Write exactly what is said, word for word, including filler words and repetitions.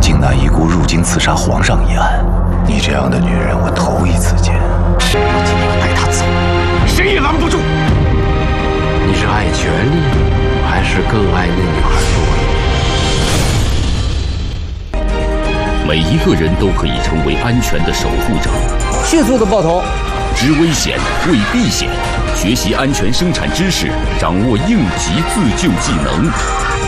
靖南遗孤入京刺杀皇上一案，你这样的女人我头一次见。我今天要带她走，谁也拦不住。 你是爱权力，还是更爱那女孩多一点？ 每一个人都可以成为安全的守护者。 迅速的爆头， 知危险，为避险，学习安全生产知识，掌握应急自救技能。